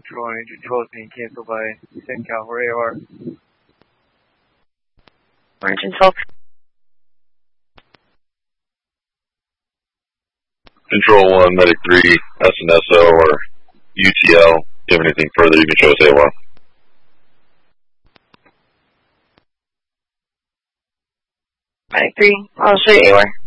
Control and Agent 12 is being canceled by 10 Cal for AOR. Agent 12. Control 1, Medic 3, SNSO or UTL. If you have anything further, you can show us AOR. Medic 3, I'll show you AOR.